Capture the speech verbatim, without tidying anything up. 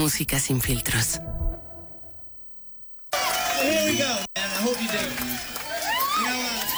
Música sin filtros. Here we go, man. I hope you dig it. You know, uh,